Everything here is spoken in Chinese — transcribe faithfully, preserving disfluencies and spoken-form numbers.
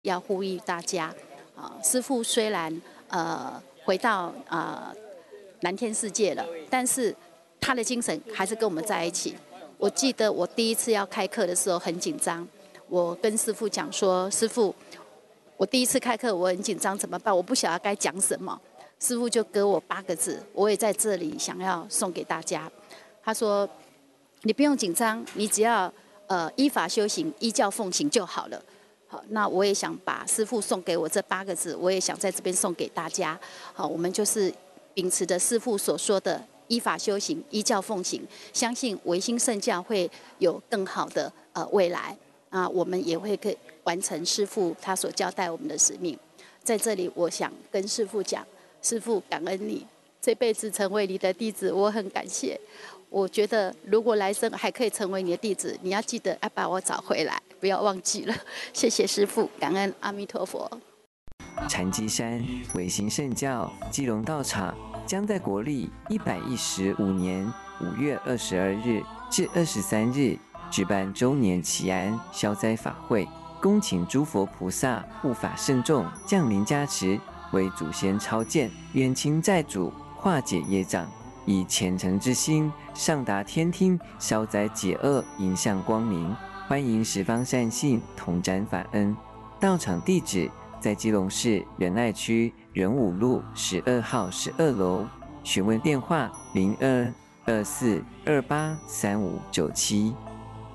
要呼吁大家，啊，师父虽然呃回到呃蓝天世界了，但是他的精神还是跟我们在一起。我记得我第一次要开课的时候很紧张，我跟师父讲说：“师父，我第一次开课，我很紧张，怎么办？我不晓得该讲什么。”师父就给我八个字，我也在这里想要送给大家。他说：“你不用紧张，你只要呃依法修行，依教奉行就好了。”好，那我也想把师父送给我这八个字，我也想在这边送给大家。好，我们就是秉持着师父所说的依法修行、依教奉行，相信维新圣教会有更好的呃未来啊，我们也会可以完成师父他所交代我们的使命。在这里，我想跟师父讲，师父感恩你这辈子成为你的弟子，我很感谢。我觉得如果来生还可以成为你的弟子，你要记得要把我找回来，不要忘记了。谢谢师父，感恩阿弥陀佛。 禅机山维新圣教基隆道场将在国历一百一十五年五月二十二日至二十三日举办周年祈安消灾法会，恭请诸佛菩萨护法圣众降临加持，为祖先超荐，冤亲债主化解业障，以虔诚之心上达天听，消灾解厄，迎向光明。欢迎十方善信同沾法恩。道场地址在基隆市仁爱区仁武路十二号十二楼，询问电话零二二四二八三五九七。